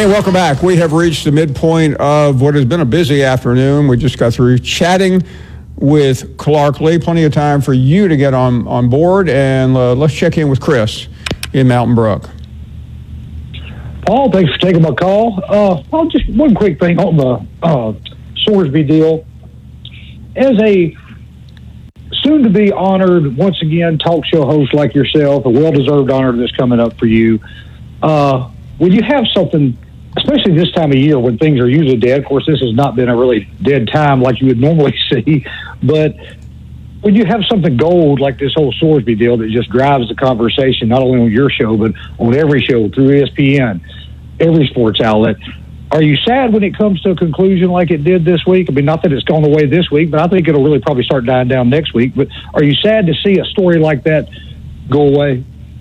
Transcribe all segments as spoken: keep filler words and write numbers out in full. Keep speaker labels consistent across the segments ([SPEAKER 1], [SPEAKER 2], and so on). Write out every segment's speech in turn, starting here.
[SPEAKER 1] Hey, welcome back. We have reached the midpoint of what has been a busy afternoon. We just got through chatting with Clark Lea. Plenty of time for you to get on, on board, and uh, let's check in with Chris in Mountain Brook.
[SPEAKER 2] Paul, thanks for taking my call. Uh, Paul, just one quick thing on the uh, Sorsby deal. As a soon-to-be honored, once again, talk show host like yourself, a well-deserved honor that's coming up for you, uh, when you have something, especially this time of year when things are usually dead, of course, this has not been a really dead time like you would normally see, but when you have something gold like this whole Sorsby deal that just drives the conversation, not only on your show, but on every show through E S P N, every sports outlet, are you sad when it comes to a conclusion like it did this week? I mean, not that it's gone away this week, but I think it'll really probably start dying down next week. But are you sad to see a story like that go away?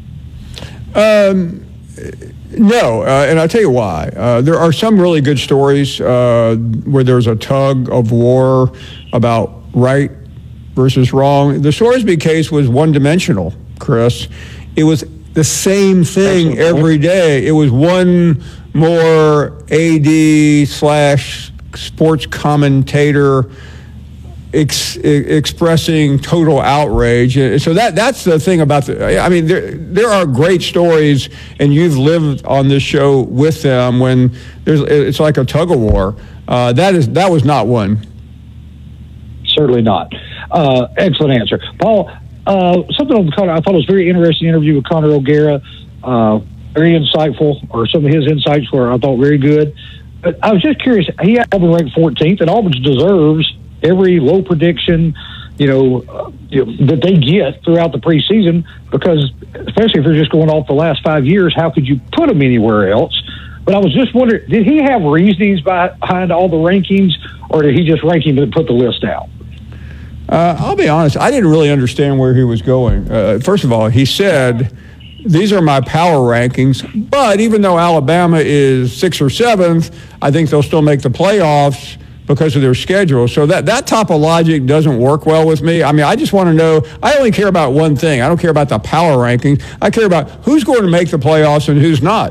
[SPEAKER 1] Um, no, uh, and I'll tell you why. Uh, there are some really good stories uh, where there's a tug of war about right versus wrong. The Sorsby case was one-dimensional, Chris. It was the same thing every day. It was one more A D slash sports commentator ex- expressing total outrage. So that that's the thing about the, I mean, there, there are great stories, and you've lived on this show with them when there's, it's like a tug of war. Uh, that is, that was not one.
[SPEAKER 2] Certainly not. Uh, excellent answer. Paul, uh, something on Conor, I thought it was a very interesting interview with Conor O'Gara. Uh, very insightful, or some of his insights were, I thought, very good. But I was just curious, he had Auburn ranked fourteenth, and Auburn deserves every low prediction, you know, uh, you know, that they get throughout the preseason, because especially if they're just going off the last five years, how could you put them anywhere else? But I was just wondering, did he have reasonings behind all the rankings, or did he just rank him and put the list out?
[SPEAKER 1] Uh, I'll be honest, I didn't really understand where he was going. Uh, first of all, he said, these are my power rankings, but even though Alabama is sixth or seventh, I think they'll still make the playoffs because of their schedule. So that, that type of logic doesn't work well with me. I mean, I just want to know, I only care about one thing. I don't care about the power rankings. I care about who's going to make the playoffs and who's not.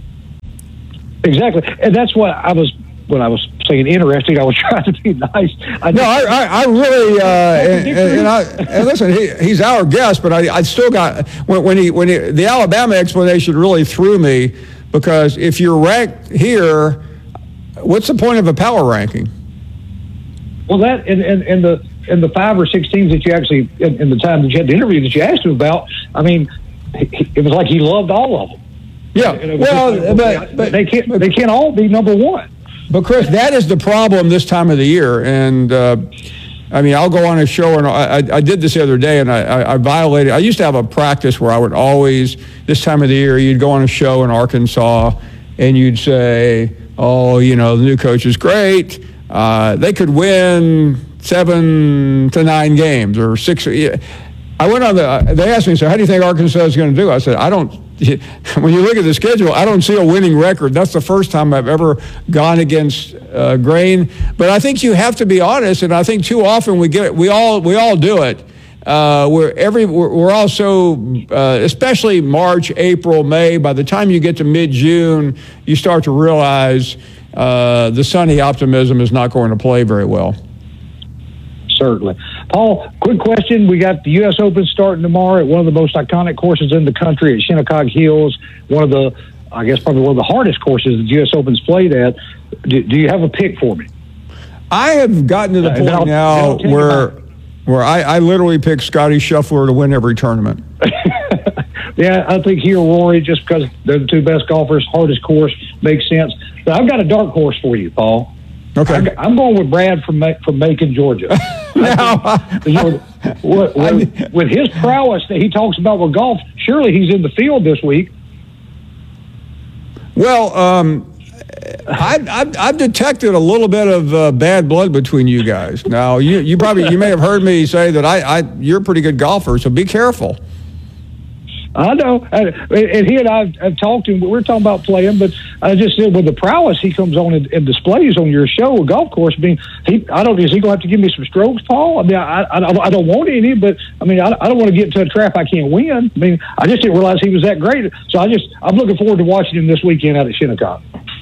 [SPEAKER 2] Exactly. And that's what I was, when I was saying interesting, I was trying to be nice. I
[SPEAKER 1] no, I, I, I really, uh, and, and, and, I, and listen, he, he's our guest, but I, I still got, when, when he, when he, the Alabama explanation really threw me, because if you're ranked here, what's the point of a power ranking?
[SPEAKER 2] Well, that, and, and, and the, and the five or six teams that you actually, in, in the time that you had the interview that you asked him about, I mean, it was like he loved all of them.
[SPEAKER 1] Yeah, well, just, but,
[SPEAKER 2] but they can't, they can't all be number one.
[SPEAKER 1] But, Chris, that is the problem this time of the year. And, uh, I mean, I'll go on a show, and I, I, I did this the other day, and I, I, I violated. I used to have a practice where I would always, this time of the year, you'd go on a show in Arkansas, and you'd say, oh, you know, the new coach is great. Uh, they could win seven to nine games or six. I went on the, they asked me, so how do you think Arkansas is going to do? I said, I don't. When you look at the schedule, I don't see a winning record. That's the first time I've ever gone against uh, grain. But I think you have to be honest, and I think too often we get it. We all we all do it. Uh, we're every we're, we're also, uh, especially March, April, May. By the time you get to mid-June, you start to realize uh, the sunny optimism is not going to play very well.
[SPEAKER 2] Certainly. Paul, quick question. We got the U S Open starting tomorrow at one of the most iconic courses in the country at Shinnecock Hills, one of the, I guess, probably one of the hardest courses the U S Open's played at. Do, do you have a pick for me?
[SPEAKER 1] I have gotten to the uh, point I'll, now I'll where where I, I literally pick Scotty Scheffler to win every tournament.
[SPEAKER 2] Yeah, I think he or Rory, just because they're the two best golfers, hardest course, makes sense. But I've got a dark horse for you, Paul.
[SPEAKER 1] Okay.
[SPEAKER 2] I'm going with Brad from from Macon, Georgia. Now, with, with, with his prowess that he talks about with golf, surely he's in the field this week.
[SPEAKER 1] Well, um, I've, I've, I've detected a little bit of uh, bad blood between you guys. Now, you, you probably you may have heard me say that I, I you're a pretty good golfer, so be careful.
[SPEAKER 2] I know, and he and I have talked, and we're talking about playing, but I just said with the prowess he comes on and, and displays on your show, a golf course. I mean, he, I don't. Is he going to have to give me some strokes, Paul? I mean, I, I, I don't want any, but I mean, I, I don't want to get into a trap I can't win. I mean, I just didn't realize he was that great. So I just, I'm looking forward to watching him this weekend out at Shinnecock.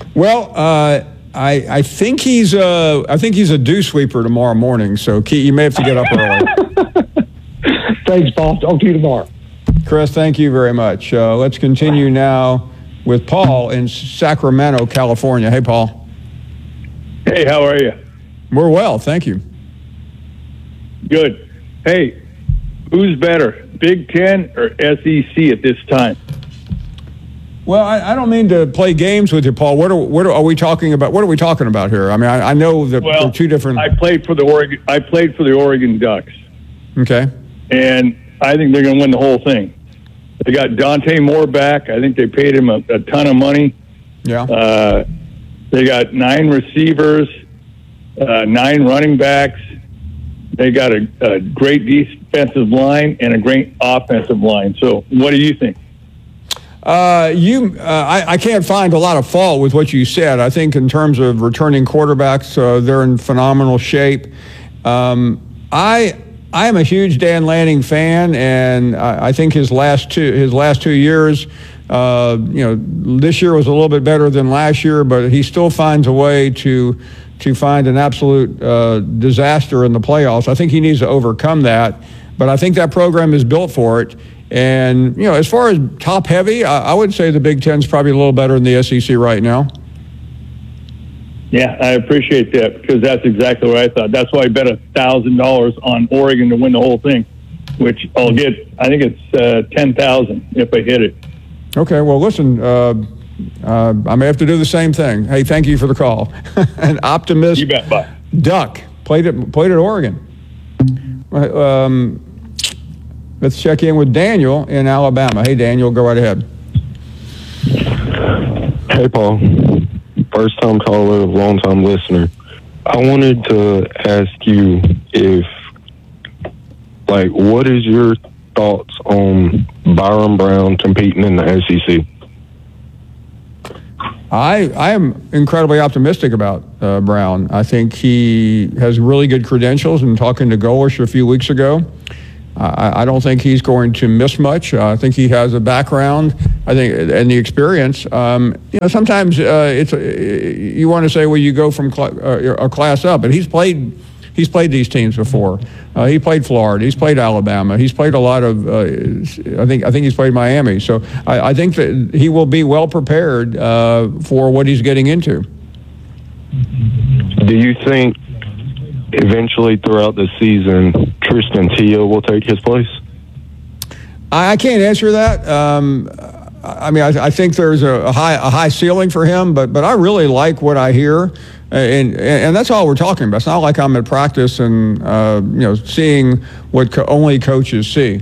[SPEAKER 1] Well, uh, I I think he's a I think he's a dew sweeper tomorrow morning. So Keith, you may have to get up early.
[SPEAKER 2] Thanks, Paul. Talk to you tomorrow.
[SPEAKER 1] Chris, thank you very much. Uh, let's continue now with Paul in Sacramento, California. Hey, Paul.
[SPEAKER 3] Hey, how are you?
[SPEAKER 1] We're well, thank you.
[SPEAKER 3] Good. Hey, who's better, Big Ten or S E C at this time?
[SPEAKER 1] Well, I, I don't mean to play games with you, Paul. What are, what are, are we talking about? What are we talking about here? I mean, I, I know that
[SPEAKER 3] Well,
[SPEAKER 1] they're two different.
[SPEAKER 3] I played for the Oregon. I played for the Oregon Ducks,
[SPEAKER 1] Okay.
[SPEAKER 3] and I think they're going to win the whole thing. They got Dante Moore back. I think they paid him a, a ton of money.
[SPEAKER 1] Yeah.
[SPEAKER 3] Uh, they got nine receivers, uh, nine running backs. They got a, a great defensive line and a great offensive line. So, what do you think?
[SPEAKER 1] Uh, you, uh, I, I can't find a lot of fault with what you said. I think in terms of returning quarterbacks, uh, they're in phenomenal shape. Um, I, I am a huge Dan Lanning fan, and I, I think his last two, his last two years, uh, you know, this year was a little bit better than last year, but he still finds a way to, to find an absolute uh, disaster in the playoffs. I think he needs to overcome that, but I think that program is built for it. And, you know, as far as top heavy, I, I would say the Big Ten's probably a little better than the S E C right now.
[SPEAKER 3] Yeah, I appreciate that because that's exactly what I thought. That's why I bet a thousand dollars on Oregon to win the whole thing, which I'll get. I think it's uh, ten thousand if I hit it.
[SPEAKER 1] Okay, well, listen, uh, uh, I may have to do the same thing. Hey, thank you for the call. An optimist.
[SPEAKER 3] You bet. Bye.
[SPEAKER 1] Duck played at played at Oregon. Um, let's check in with Daniel in Alabama. Hey, Daniel, go right ahead.
[SPEAKER 4] Hey, Paul. First time caller, long time listener. I wanted to ask you if, like, what is your thoughts on Byron Brown competing in the S E C?
[SPEAKER 1] I I am incredibly optimistic about uh, Brown. I think he has really good credentials. And talking to Golish a few weeks ago, I, I don't think he's going to miss much. Uh, I think he has a background. I think and the experience. Um, you know, sometimes uh, it's uh, you want to say, well, you go from cl- uh, a class up, but he's played. He's played these teams before. Uh, he played Florida. He's played Alabama. He's played a lot of. Uh, I think. I think he's played Miami. So I, I think that he will be well prepared uh, for what he's getting into.
[SPEAKER 4] Do you think eventually throughout the season Tristan Tia will take his place?
[SPEAKER 1] I, I can't answer that. Um, I mean, I, I think there's a, a high a high ceiling for him, but but I really like what I hear. And, and that's all we're talking about. It's not like I'm at practice and, uh, you know, seeing what co- only coaches see.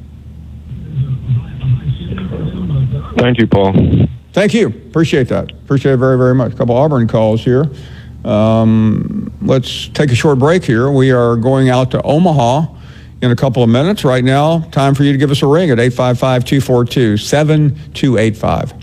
[SPEAKER 4] Thank you, Paul.
[SPEAKER 1] Thank you. Appreciate that. Appreciate it very, very much. A couple Auburn calls here. Um, let's take a short break here. We are going out to Omaha in a couple of minutes. Right now, time for you to give us a ring at eight five five, two four two, seven two eight five.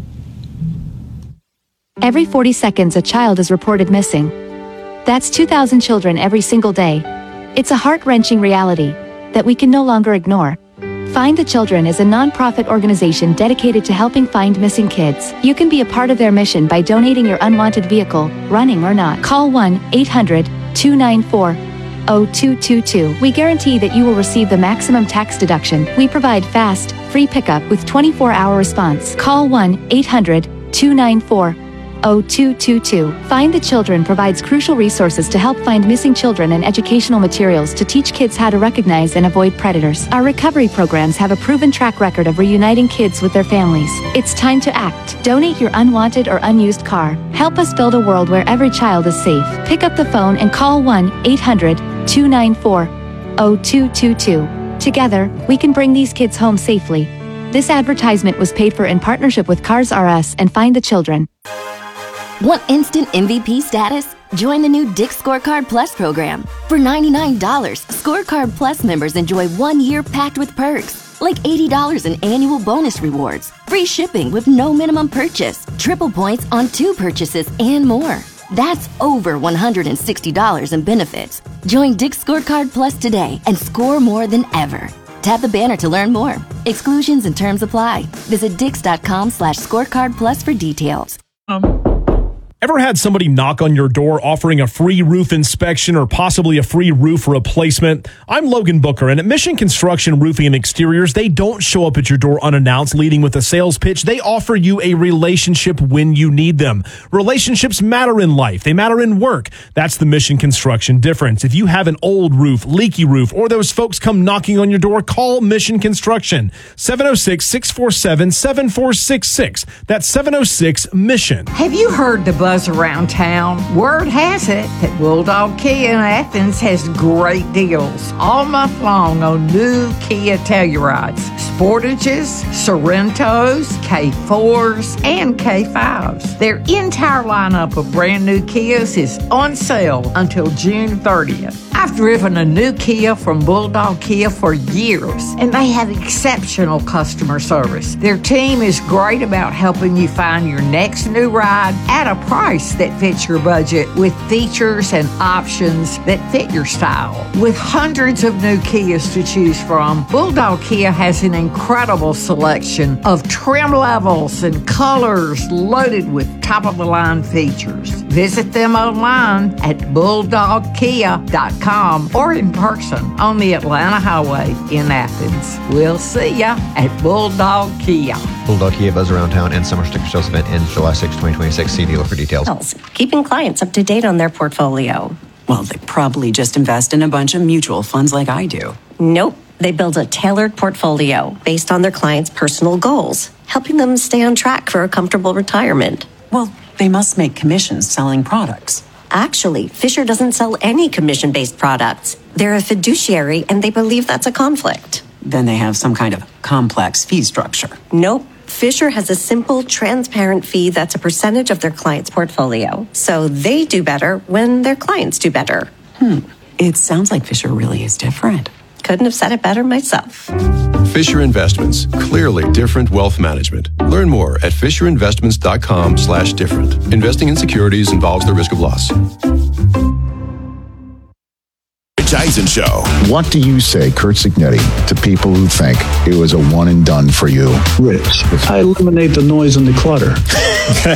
[SPEAKER 5] Every forty seconds, a child is reported missing. That's two thousand children every single day. It's a heart-wrenching reality that we can no longer ignore. Find the Children is a non-profit organization dedicated to helping find missing kids. You can be a part of their mission by donating your unwanted vehicle, running or not. Call one eight hundred, two nine four, zero two two two. We guarantee that you will receive the maximum tax deduction. We provide fast, free pickup with twenty-four hour response. Call one eight hundred, two nine four, zero two two two. Find the Children provides crucial resources to help find missing children and educational materials to teach kids how to recognize and avoid predators. Our recovery programs have a proven track record of reuniting kids with their families. It's time to act. Donate your unwanted or unused car. Help us build a world where every child is safe. Pick up the phone and call one eight hundred, two nine four, zero two two two. Together, we can bring these kids home safely. This advertisement was paid for in partnership with Cars R Us and Find the Children.
[SPEAKER 6] Want instant M V P status? Join the new Dick's Scorecard Plus program. For ninety-nine dollars, Scorecard Plus members enjoy one year packed with perks, like eighty dollars in annual bonus rewards, free shipping with no minimum purchase, triple points on two purchases, and more. That's over one hundred sixty dollars in benefits. Join Dick's Scorecard Plus today and score more than ever. Tap the banner to learn more. Exclusions and terms apply. Visit dix.com slash scorecard plus for details.
[SPEAKER 7] Um. Ever had somebody knock on your door offering a free roof inspection or possibly a free roof replacement? I'm Logan Booker, and at Mission Construction Roofing and Exteriors, they don't show up at your door unannounced, leading with a sales pitch. They offer you a relationship when you need them. Relationships matter in life. They matter in work. That's the Mission Construction difference. If you have an old roof, leaky roof, or those folks come knocking on your door, call Mission Construction. seven oh six, six four seven, seven four six six. That's seven oh six Mission.
[SPEAKER 8] Have you heard the buzz around town? Word has it that Bulldog Kia in Athens has great deals all month long on new Kia Tellurides, Sportages, Sorrentos, K fours, and K fives. Their entire lineup of brand new Kias is on sale until June thirtieth. I've driven a new Kia from Bulldog Kia for years, and they have exceptional customer service. Their team is great about helping you find your next new ride at a price that fits your budget with features and options that fit your style. With hundreds of new Kias to choose from, Bulldog Kia has an incredible selection of trim levels and colors loaded with top-of-the-line features. Visit them online at bulldog kia dot com or in person on the Atlanta Highway in Athens. We'll see ya at Bulldog Kia.
[SPEAKER 9] Bulldog Kia Buzz Around Town and Summer Sticker Sales event ends July sixth, twenty twenty-six. See dealer for details.
[SPEAKER 10] Keeping clients up to date on their portfolio.
[SPEAKER 11] Well, they probably just invest in a bunch of mutual funds like I do.
[SPEAKER 10] Nope. They build a tailored portfolio based on their clients' personal goals, helping them stay on track for a comfortable retirement.
[SPEAKER 11] Well, they must make commissions selling products.
[SPEAKER 10] Actually, Fisher doesn't sell any commission-based products. They're a fiduciary, and they believe that's a conflict.
[SPEAKER 11] Then they have some kind of complex fee structure.
[SPEAKER 10] Nope. Fisher has a simple, transparent fee that's a percentage of their client's portfolio. So they do better when their clients do better.
[SPEAKER 11] Hmm. It sounds like Fisher really is different.
[SPEAKER 10] Couldn't have said it better myself.
[SPEAKER 12] Fisher Investments, clearly different wealth management. Learn more at fisher investments dot com slash different. Investing in securities involves the risk of loss.
[SPEAKER 13] Rich Eisen Show.
[SPEAKER 14] What do you say, Kurt Signetti, to people who think it was a one and done for you?
[SPEAKER 15] Rich, I eliminate the noise and the clutter.